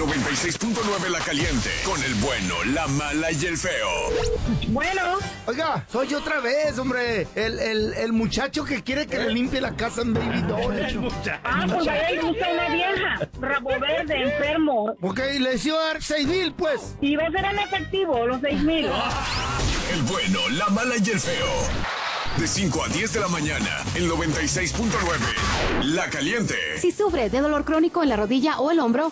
96.9 La Caliente, con el bueno, la mala y el feo. Bueno. Oiga, soy yo otra vez, hombre. El muchacho que quiere que le limpie la casa en Baby Doll. Pues ahí busca una vieja, rabo verde, enfermo. Ok, le decía dar 6,000, pues. Y va a ser en efectivo, los 6,000. El bueno, la mala y el feo. De 5 a 10 de la mañana, el 96.9. La Caliente. Si sufre de dolor crónico en la rodilla o el hombro,